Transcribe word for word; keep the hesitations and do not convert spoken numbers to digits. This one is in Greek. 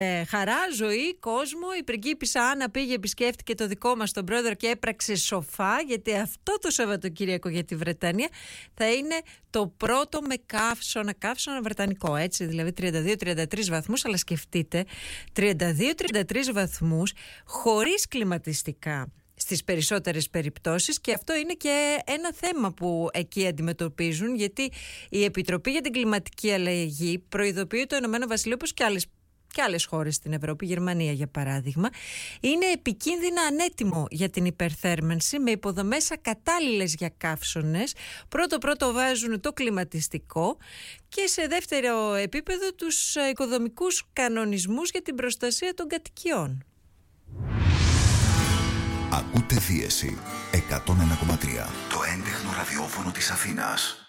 Ε, χαρά, ζωή, κόσμο. Η πριγκίπισσα Άννα πήγε, επισκέφτηκε το δικό μας τον πρόεδρο και έπραξε σοφά, γιατί αυτό το Σαββατοκύριακο για τη Βρετανία θα είναι το πρώτο με καύσωνα, καύσωνα βρετανικό, έτσι, δηλαδή τριάντα δύο τριάντα τρεις βαθμούς, αλλά σκεφτείτε, τριάντα δύο τριάντα τρεις βαθμούς χωρίς κλιματιστικά στις περισσότερες περιπτώσεις, και αυτό είναι και ένα θέμα που εκεί αντιμετωπίζουν, γιατί η Επιτροπή για την Κλιματική Αλλαγή προειδοποιεί το Ηνωμένο Βασίλειο, όπως και άλλες και άλλες χώρες στην Ευρώπη, Γερμανία για παράδειγμα, είναι επικίνδυνα ανέτοιμο για την υπερθέρμανση, με υποδομές ακατάλληλες για καύσωνες. Πρώτο πρώτο βάζουν το κλιματιστικό και σε δεύτερο επίπεδο τους οικοδομικούς κανονισμούς για την προστασία των κατοικιών. Ακούτε Δίεση εκατόν ένα κόμμα τρία, το έντεχνο ραδιόφωνο της Αθήνας.